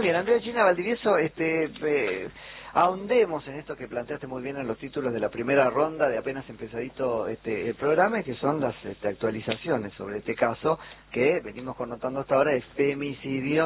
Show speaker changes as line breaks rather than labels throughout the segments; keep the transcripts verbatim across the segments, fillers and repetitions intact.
Muy bien, Andrea Gina Valdivieso, este, eh, ahondemos en esto que planteaste muy bien en los títulos de la primera ronda de apenas empezadito este, el programa, y que son las este, actualizaciones sobre este caso que venimos connotando hasta ahora de femicidio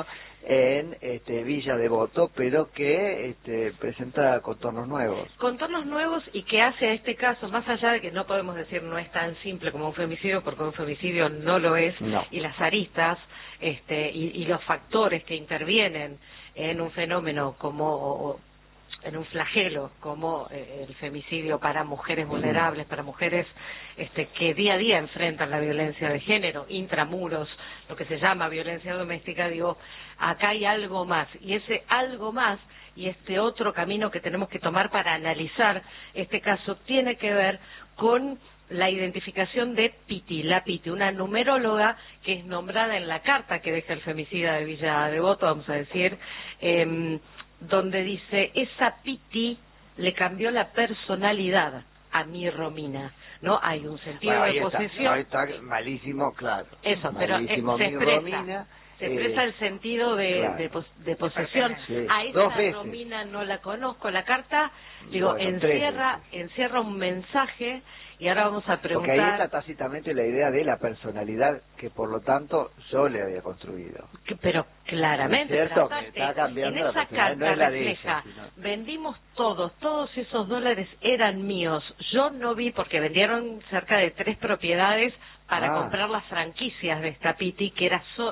en este, Villa Devoto, pero que este, presenta contornos nuevos.
Contornos nuevos y que hace a este caso, más allá de que no podemos decir no es tan simple como un femicidio, porque un femicidio no lo es,
No.
y las aristas este, y, y los factores que intervienen en un fenómeno como... o, en un flagelo como eh, el femicidio para mujeres vulnerables, para mujeres este, que día a día enfrentan la violencia de género, intramuros, lo que se llama violencia doméstica, digo, acá hay algo más, y ese algo más y este otro camino que tenemos que tomar para analizar este caso tiene que ver con la identificación de Piti, la Piti, una numeróloga que es nombrada en la carta que deja el femicida de Villa Devoto, vamos a decir, eh, donde dice, esa Piti le cambió la personalidad a mi Romina, ¿no? Hay un sentido
bueno,
de
está,
posesión.
ahí está malísimo, claro.
Eso,
malísimo,
pero eh, se
mi
expresa.
Romina,
Se expresa
eh,
el sentido de,
claro.
de, pos, de posesión.
Sí,
a
dos
esa
veces.
Romina no la conozco. La carta, digo,
Bueno,
encierra, encierra un mensaje, y ahora vamos a preguntar...
Porque ahí está tácitamente la idea de la personalidad que por lo tanto yo le había construido.
Que, pero claramente,
es cierto,
pero
que está cambiando
en
la
esa
personalidad,
carta
no es la de
refleja,
ella, sino...
vendimos todos, todos esos dólares eran míos. Yo no vi, porque vendieron cerca de tres propiedades para
ah.
comprar las franquicias de esta Piti, que era so,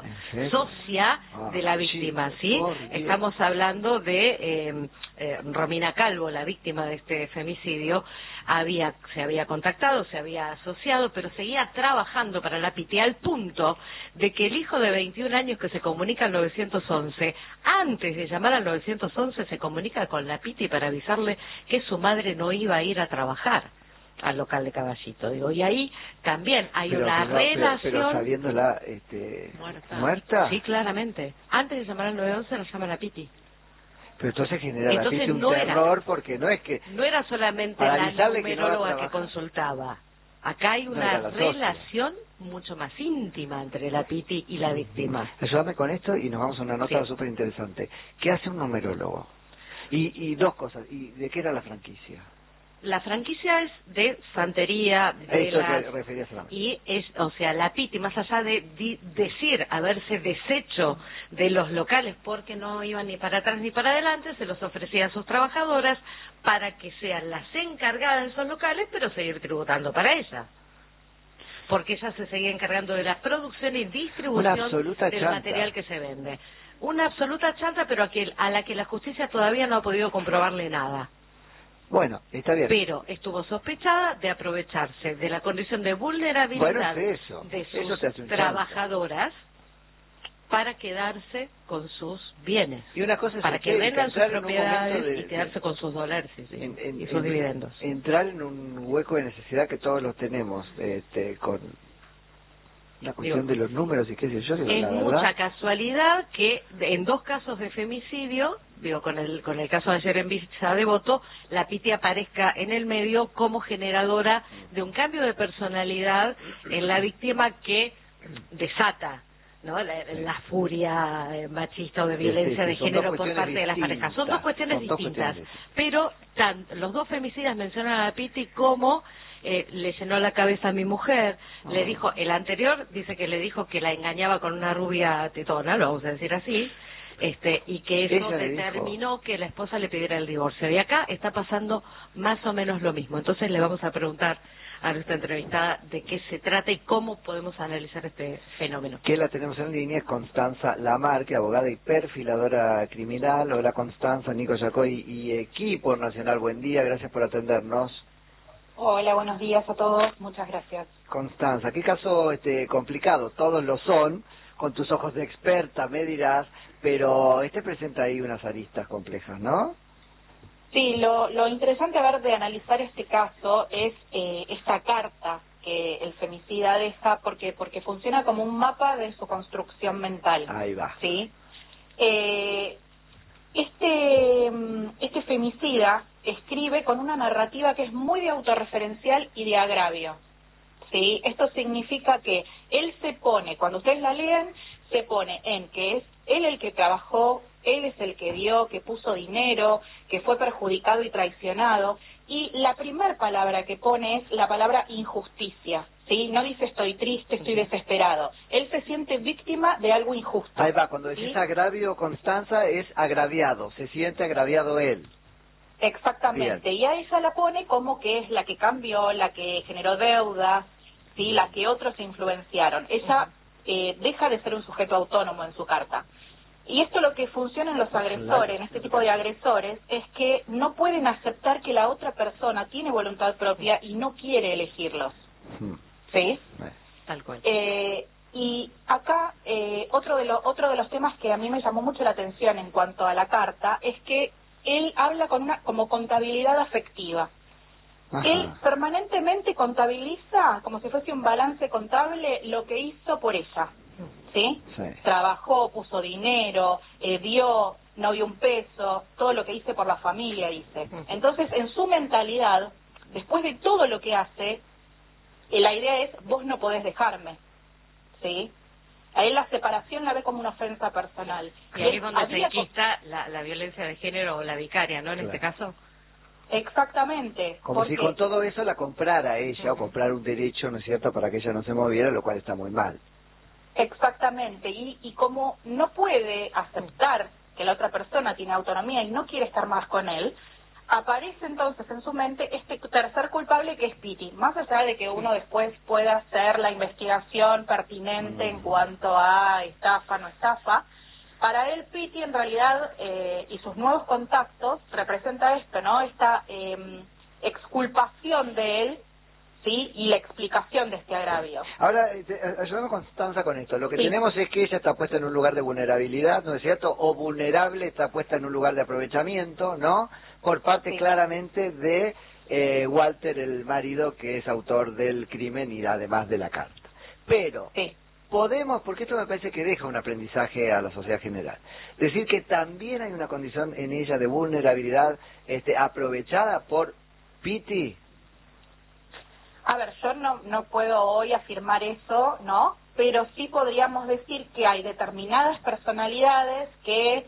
socia
ah,
de la víctima,
chico,
¿sí? Estamos hablando de eh, eh, Romina Calvo, la víctima de este femicidio. Había, se había contactado, se había asociado, pero seguía trabajando para la Piti, al punto de que el hijo de veintiún años que se comunica al nueve once, antes de llamar al nueve once, se comunica con la Piti para avisarle que su madre no iba a ir a trabajar al local de Caballito, digo, y ahí también hay
pero,
una
pero,
relación...
Pero, pero sabiéndola este,
muerta.
muerta.
Sí, claramente. Antes de llamar al nueve once nos llama la Piti.
Pero entonces genera
Entonces,
la Piti un
no
terror,
era,
porque no es que...
No era solamente
para
la
avisarle que no va a
numeróloga que
trabajar.
consultaba. Acá hay
No,
una
era la socia.
relación mucho más íntima entre la Piti y la víctima.
Ayúdame con esto y nos vamos a una nota
Sí.
súper interesante. ¿Qué hace un numerólogo? Y, y dos cosas. ¿Y de qué era la franquicia?
La franquicia es de santería, de
Eso
las-
te referías a la...
y es, o sea, la Piti, más allá de di- decir haberse deshecho de los locales porque no iban ni para atrás ni para adelante, se los ofrecía a sus trabajadoras para que sean las encargadas de esos locales, pero seguir tributando para ella. Porque ella se seguía encargando de la producción y distribución
Una absoluta
del
chanta.
material que se vende. Una absoluta chanta, pero a, que, a la que la justicia todavía no ha podido comprobarle nada.
Bueno, está bien.
Pero estuvo sospechada de aprovecharse de la condición de vulnerabilidad
Bueno, es eso.
de sus
Eso te hace un
trabajadoras para quedarse con sus bienes,
Y una cosa es
para que
histérica,
vendan sus
entrar en un
propiedades
momento de-
y quedarse con sus dólares sí, sí,
en- en-
y sus
en-
dividendos.
Entrar en un hueco de necesidad que todos los tenemos, este, con la cuestión
Digo,
de los números y qué sé yo, digo,
Es
la
mucha
verdad.
casualidad que en dos casos de femicidio, digo, con el con el caso de ayer en Villa Devoto, la Piti aparezca en el medio como generadora de un cambio de personalidad en la víctima que desata, ¿no? La, la furia eh, machista o de
Sí,
violencia
sí,
de
son
género
dos
por
cuestiones
parte de las parejas. Son dos
distintas,
cuestiones
son dos
distintas,
cuestiones distintas.
pero tan, los dos femicidas mencionan a la Piti como eh, le llenó la cabeza a mi mujer, le
Oh.
dijo, el anterior dice que le dijo que la engañaba con una rubia tetona, lo vamos a decir así, este y que eso
Ella le
determinó que la esposa le pidiera el divorcio. Y acá está pasando más o menos lo mismo. Entonces le vamos a preguntar a nuestra entrevistada de qué se trata y cómo podemos analizar este fenómeno.
Que la tenemos en línea es Constanza Lamarque, abogada y perfiladora criminal. Hola Constanza, Nico Yacoy y equipo nacional, buen día, gracias por atendernos.
Hola, buenos días a todos, muchas gracias.
Constanza, qué caso este complicado, todos lo son, con tus ojos de experta me dirás, pero este presenta ahí unas aristas complejas, ¿no?
Sí, lo, lo interesante a ver de analizar este caso es eh, esta carta que el femicida deja, porque porque funciona como un mapa de su construcción mental.
Ahí va.
¿Sí? Eh, este, este femicida escribe con una narrativa que es muy de autorreferencial y de agravio. ¿Sí? Esto significa que él se pone, cuando ustedes la leen, se pone en que es él el que trabajó él es el que dio, que puso dinero, que fue perjudicado y traicionado, y la primer palabra que pone es la palabra injusticia, ¿sí? No dice estoy triste, estoy desesperado. Él se siente víctima de algo injusto.
Ahí va, cuando decís
¿sí?
agravio, Constanza, es agraviado, se siente agraviado él.
Exactamente,
Bien.
y a ella la pone como que es la que cambió, la que generó deudas, ¿sí? La que otros influenciaron. Ella eh, deja de ser un sujeto autónomo en su carta. Y esto lo que funciona en los agresores, en este tipo de agresores, es que no pueden aceptar que la otra persona tiene voluntad propia y no quiere elegirlos. ¿Sí?
Tal cual.
Eh, y acá eh, otro de los otro de los temas que a mí me llamó mucho la atención en cuanto a la carta es que él habla con una como contabilidad afectiva. Ajá. Él permanentemente contabiliza como si fuese un balance contable lo que hizo por ella. ¿Sí? Sí. Trabajó, puso dinero, eh, dio, no dio un peso, todo lo que hice por la familia hice. Entonces, en su mentalidad, después de todo lo que hace, eh, la idea es, vos no podés dejarme. ¿Sí? A él la separación la ve como una ofensa personal.
Y ahí es donde se enquista la, la violencia de género o la vicaria, ¿no? En claro. este caso.
Exactamente.
Como si con todo eso la comprara ella, uh-huh. o comprar un derecho, ¿no es cierto?, para que ella no se moviera, lo cual está muy mal.
Exactamente, y, y como no puede aceptar que la otra persona tiene autonomía y no quiere estar más con él, aparece entonces en su mente este tercer culpable que es Piti, más allá de que uno después pueda hacer la investigación pertinente en cuanto a estafa, no estafa. Para él Piti en realidad eh, y sus nuevos contactos representa esto, ¿no? Esta eh, exculpación de él, ¿sí? Y la explicación de este agravio.
Ahora, ayudamos a Constanza con esto. Lo que sí. tenemos es que ella está puesta en un lugar de vulnerabilidad, ¿no es cierto? O vulnerable está puesta en un lugar de aprovechamiento, ¿no? Por parte sí. claramente de eh, Walter, el marido, que es autor del crimen y además de la carta. Pero sí. podemos, porque esto me parece que deja un aprendizaje a la sociedad general, decir que también hay una condición en ella de vulnerabilidad este, aprovechada por Piti.
A ver, yo no, no puedo hoy afirmar eso, ¿no? Pero sí podríamos decir que hay determinadas personalidades que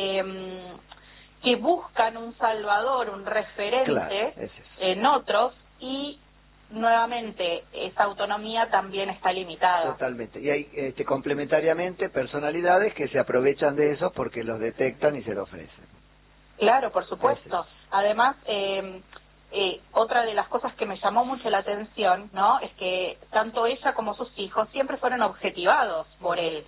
eh, que buscan un salvador, un referente claro, es en otros y nuevamente esa autonomía también está limitada.
Totalmente. Y hay este, complementariamente personalidades que se aprovechan de eso porque los detectan y se lo ofrecen.
Claro, por supuesto. Además, eh, Eh, otra de las cosas que me llamó mucho la atención, ¿no? Es que tanto ella como sus hijos siempre fueron objetivados por él.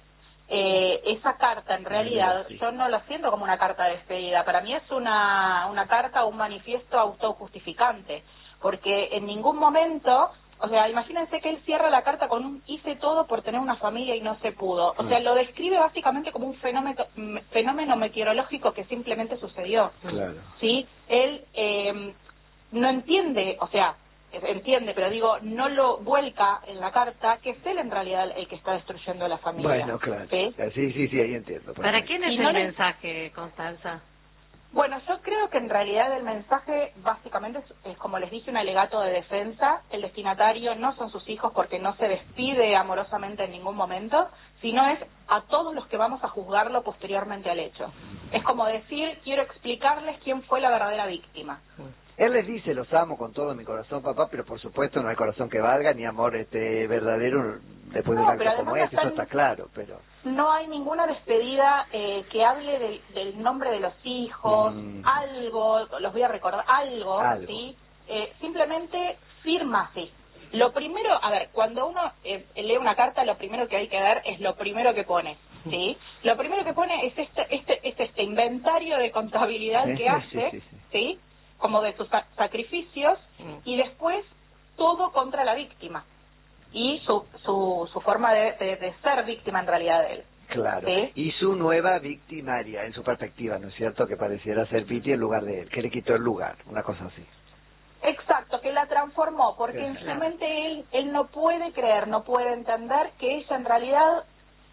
Eh, esa carta, en realidad, sí. yo no lo siento como una carta de despedida. Para mí es una, una carta, un manifiesto autojustificante. Porque en ningún momento, o sea, imagínense que él cierra la carta con un hice todo por tener una familia y no se pudo. O sea, lo describe básicamente como un fenómeno, fenómeno meteorológico que simplemente sucedió.
Claro.
¿Sí? Él... Eh, no entiende, o sea, entiende, pero digo, no lo vuelca en la carta, que es él en realidad el que está destruyendo a la familia.
Bueno, claro. ¿Sí? Sí, sí, sí, ahí entiendo.
¿Para ahí. quién es y el no mensaje, le... Constanza?
Bueno, yo creo que en realidad el mensaje básicamente es, es, como les dije, un alegato de defensa. El destinatario no son sus hijos porque no se despide amorosamente en ningún momento, sino es a todos los que vamos a juzgarlo posteriormente al hecho. Es como decir, quiero explicarles quién fue la verdadera víctima.
Él les dice, los amo con todo mi corazón, papá, pero por supuesto no hay corazón que valga, ni amor este verdadero después
no,
de un acto como este, eso está claro, pero...
No hay ninguna despedida eh, que hable del, del nombre de los hijos, mm. algo, los voy a recordar, algo, algo. ¿sí? Eh, simplemente firma así. Lo primero, a ver, cuando uno eh, lee una carta, lo primero que hay que ver es lo primero que pone, ¿sí? Lo primero que pone es este este este, este inventario de contabilidad que hace, sí, sí, sí. ¿sí? Como de sus sacrificios, mm. y después todo contra la víctima y su su, su forma de, de, de ser víctima en realidad de él.
Claro,
¿sí?
Y su nueva victimaria en su perspectiva, ¿no es cierto? Que pareciera ser Piti en lugar de él, que le quitó el lugar, una cosa así.
Exacto, que la transformó, porque en su mente él, él no puede creer, no puede entender que ella en realidad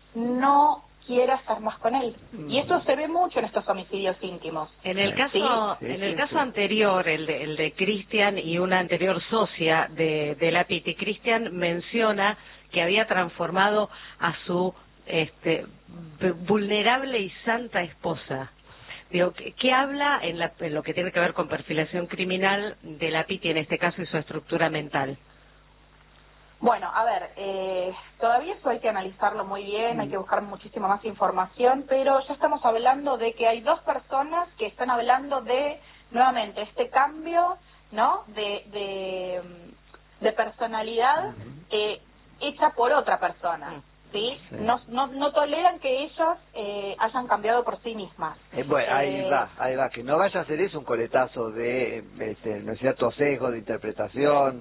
no quiera estar más con él. Mm. Y eso se ve mucho en estos homicidios íntimos.
En el caso,
¿sí?
en el
sí,
caso
sí.
anterior, el de, el de Cristian y una anterior socia de, de la Piti, Cristian menciona que había transformado a su este, vulnerable y santa esposa. Digo, ¿qué, qué habla en, la, en lo que tiene que ver con perfilación criminal de la Piti en este caso y su estructura mental?
Bueno, a ver, eh, todavía eso hay que analizarlo muy bien, hay que buscar muchísima más información, pero ya estamos hablando de que hay dos personas que están hablando de, nuevamente, este cambio, ¿no?, de, de, de personalidad eh, hecha por otra persona. ¿Sí? Sí. No, no, no toleran que ellas eh, hayan cambiado por sí mismas.
Eh, bueno, ahí
eh,
va, ahí va, que no vaya a ser eso un coletazo de, este, no es cierto, sesgo de interpretación.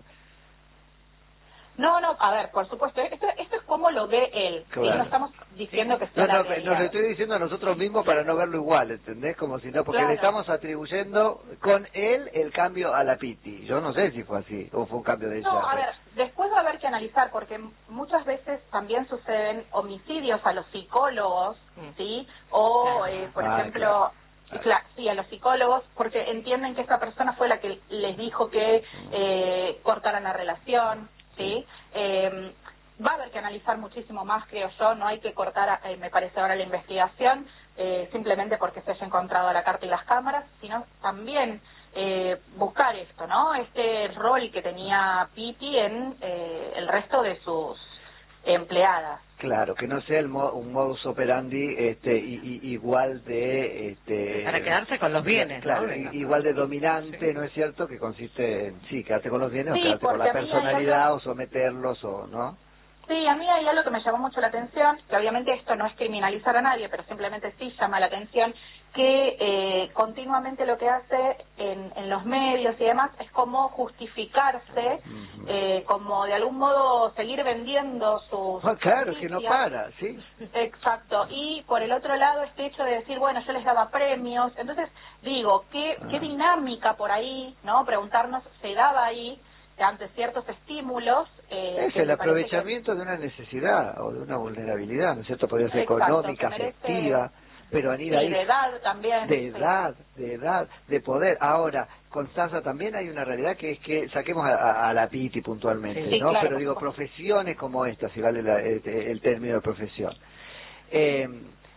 No, no, a ver, por supuesto, esto, esto es como lo ve él,
claro.
¿sí? No estamos diciendo que sea
no,
la
no,
realidad.
nos lo estoy diciendo a nosotros mismos para no verlo igual, ¿entendés? Como si no, porque
claro.
le estamos atribuyendo con él el cambio a la Piti. Yo no sé si fue así, o fue un cambio de ella.
No, a ver, después va a haber que analizar, porque muchas veces también suceden homicidios a los psicólogos, ¿sí? O, eh, por ah, ejemplo... Claro. Claro, sí, a los psicólogos, porque entienden que esta persona fue la que les dijo que eh, cortaran la relación, ¿sí? Eh, va a haber que analizar muchísimo más, creo yo, no hay que cortar, eh, me parece ahora la investigación, eh, simplemente porque se haya encontrado la carta y las cámaras, sino también eh, buscar esto, ¿no? Este rol que tenía Piti en eh, el resto de sus empleadas.
Claro, que no sea el mo un modus operandi este, y, y, igual de... Este,
para quedarse con los bienes,
claro,
¿no?
Igual de dominante, sí. ¿No es cierto? Que consiste en, sí, quedarte con los bienes sí, o quedarte con la personalidad algo... o someterlos o, ¿no?
Sí, a mí hay algo que me llamó mucho la atención, que obviamente esto no es criminalizar a nadie, pero simplemente sí llama la atención, que eh, continuamente lo que hace en, en los medios y demás es como justificarse, uh-huh. eh, como de algún modo seguir vendiendo sus...
Ah, claro, que no para, sí.
Exacto, y por el otro lado este hecho de decir, bueno, yo les daba premios, entonces digo, ¿qué, ah. qué dinámica por ahí, no? Preguntarnos, ¿se daba ahí ante ciertos estímulos?
Eh, es el aprovechamiento que... de una necesidad o de una vulnerabilidad, ¿no es cierto? Podría ser Exacto, económica, merece... afectiva, pero venir
sí,
ahí...
de edad también.
De
sí.
edad, de edad, de poder. Ahora, Constanza, también hay una realidad que es que saquemos a, a, a la Piti puntualmente,
sí,
¿no?
Claro,
pero digo, profesiones como esta, si vale la, el, el término de profesión. Eh,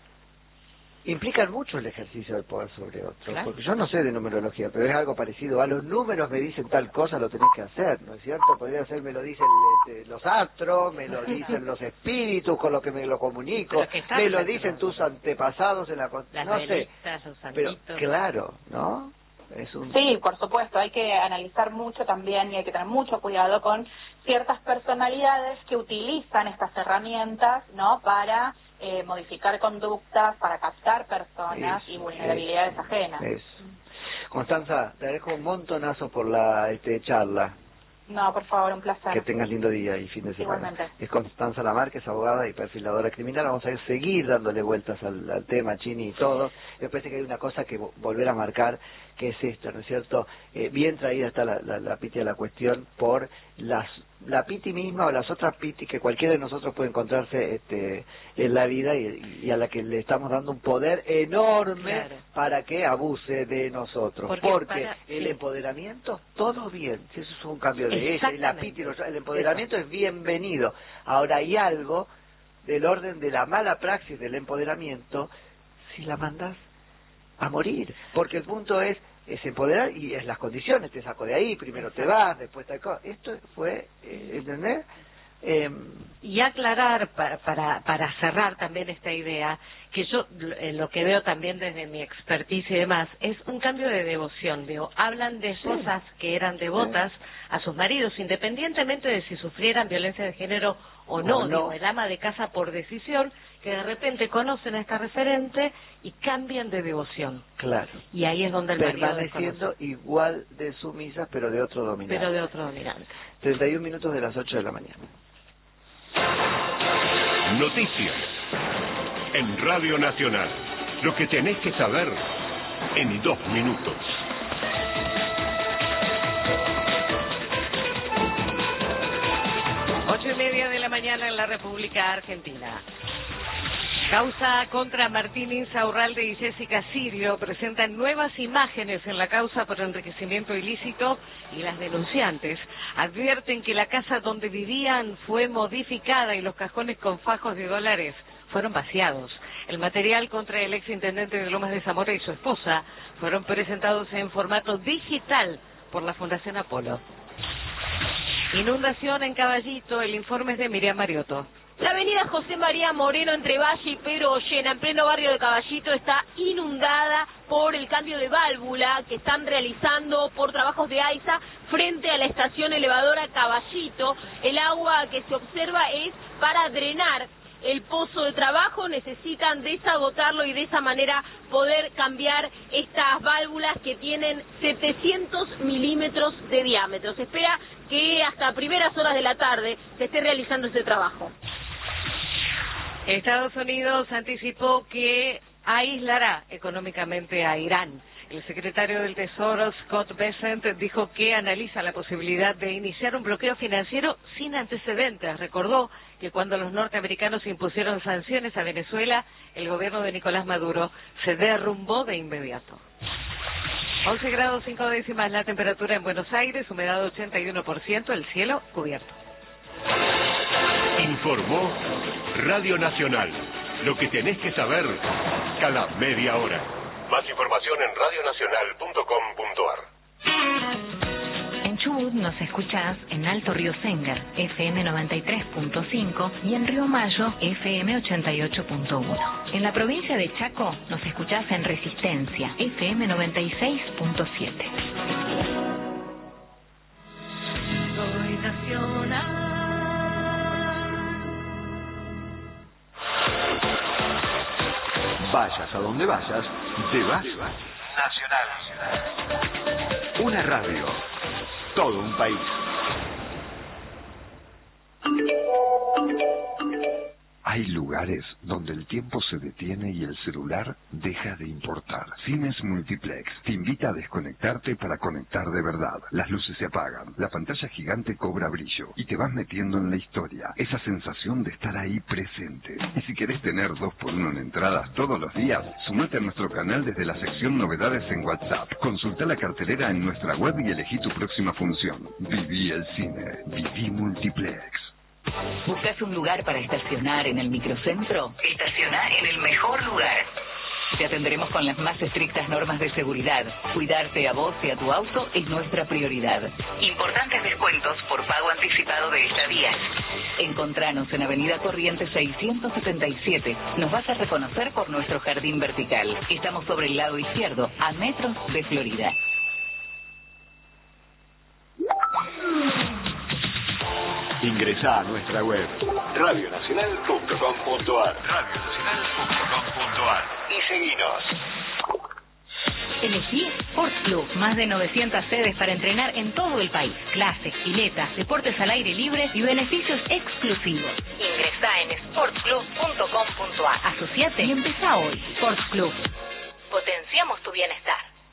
implican mucho el ejercicio del poder sobre otro, claro. Porque yo no sé de numerología, pero es algo parecido. A los números me dicen tal cosa, lo tenés que hacer, ¿no es cierto? Podría ser, me lo dicen este, los astros, me lo dicen los espíritus con los que me lo comunico, me lo dicen tus antepasados en la...
Las
no
velitas,
sé,
los
pero claro, ¿no? Es un...
Sí, por supuesto, hay que analizar mucho también y hay que tener mucho cuidado con ciertas personalidades que utilizan estas herramientas, ¿no? Para... Eh, modificar conductas, para captar personas eso, y vulnerabilidades
eso,
ajenas.
Eso. Constanza, te dejo un montonazo por la este, charla.
No, por favor, un placer.
Que tengas lindo día y fin de semana.
Igualmente.
Es Constanza Lamarque, es abogada y perfiladora criminal. Vamos a ir seguir dándole vueltas al, al tema, Chini y todo. Me parece que hay una cosa que volver a marcar, que es esta, ¿no es cierto? Eh, bien traída está la, la, la Piti a la cuestión por las la Piti misma o las otras Piti que cualquiera de nosotros puede encontrarse este, en la vida y, y a la que le estamos dando un poder enorme claro. Para que abuse de nosotros. Porque, porque para, el sí. empoderamiento, todo bien. Si eso es un cambio de ella y la Piti, el empoderamiento Eso. es bienvenido. Ahora hay algo del orden de la mala praxis del empoderamiento si la mandas a morir. Porque el punto es es empoderar y es las condiciones, te saco de ahí, primero te vas, después tal cosa. Esto fue, eh, ¿entendés? Eh,
y aclarar, para, para, para cerrar también esta idea, que yo eh, lo que veo también desde mi expertise y demás, es un cambio de devoción. Digo, hablan de esposas sí. que eran devotas sí. a sus maridos, independientemente de si sufrieran violencia de género o no, o no. Digo, el ama de casa por decisión, que de repente conocen a esta referente y cambian de devoción.
Claro.
Y ahí es donde el marido
permaneciendo igual de sumisas, pero de otro dominante.
Pero de otro dominante.
treinta y un minutos de las ocho de la mañana.
Noticias en Radio Nacional. Lo que tenés que saber en dos minutos.
Ocho y media de la mañana en la República Argentina. Causa contra Martín Insaurralde y Jessica Sirio presentan nuevas imágenes en la causa por enriquecimiento ilícito y las denunciantes advierten que la casa donde vivían fue modificada y los cajones con fajos de dólares fueron vaciados. El material contra el exintendente de Lomas de Zamora y su esposa fueron presentados en formato digital por la Fundación Apolo. Inundación en Caballito, el informe es de Miriam Mariotto.
La avenida José María Moreno entre Valle y Pedro Ollena, en pleno barrio de Caballito, está inundada por el cambio de válvula que están realizando por trabajos de AISA frente a la estación elevadora Caballito. El agua que se observa es para drenar el pozo de trabajo, necesitan desagotarlo y de esa manera poder cambiar estas válvulas que tienen setecientos milímetros de diámetro. Se espera que hasta primeras horas de la tarde se esté realizando este trabajo.
Estados Unidos anticipó que aislará económicamente a Irán. El secretario del Tesoro, Scott Bessent, dijo que analiza la posibilidad de iniciar un bloqueo financiero sin antecedentes. Recordó que cuando los norteamericanos impusieron sanciones a Venezuela, el gobierno de Nicolás Maduro se derrumbó de inmediato. once grados cinco décimas la temperatura en Buenos Aires, humedad ochenta y uno por ciento, el cielo cubierto.
Informó Radio Nacional. Lo que tenés que saber cada media hora. Más información en radio nacional punto com punto ar.
En Chubut nos escuchás en Alto Río Sengar, F M noventa y tres punto cinco, y en Río Mayo, F M ochenta y ocho punto uno. En la provincia de Chaco nos escuchás en Resistencia, F M noventa y seis punto siete.
Soy nacional.
Vayas a donde vayas, te vas Nacional. Una radio, todo un país. Hay lugares donde el tiempo se detiene y el celular deja de importar. Cines Multiplex te invita a desconectarte para conectar de verdad. Las luces se apagan, la pantalla gigante cobra brillo y te vas metiendo en la historia. Esa sensación de estar ahí presente. Y si querés tener dos por uno en entradas todos los días, sumate a nuestro canal desde la sección Novedades en WhatsApp. Consulta la cartelera en nuestra web y elegí tu próxima función. Viví el cine. Viví Multiplex.
¿Buscas un lugar para estacionar en el microcentro? Estaciona en el mejor lugar. Te atenderemos con las más estrictas normas de seguridad. Cuidarte a vos y a tu auto es nuestra prioridad. Importantes descuentos por pago anticipado de estadías. Encontranos en Avenida Corrientes seiscientos setenta y siete. Nos vas a reconocer por nuestro jardín vertical. Estamos sobre el lado izquierdo, a metros de Florida.
Ingresá a nuestra web radio nacional punto com punto ar radio nacional punto com punto ar y seguinos.
Elegí Sports Club, más de novecientas sedes para entrenar en todo el país. Clases, piletas, deportes al aire libre y beneficios exclusivos. Ingresá en sports club punto com punto ar. Asociate y empezá hoy. Sports Club. Potenciamos tu bienestar.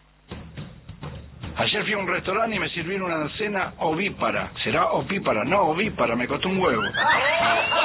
Ayer fui a un restaurante y me sirvieron una cena ovípara. ¿Será opípara? No, ovípara, me costó un huevo.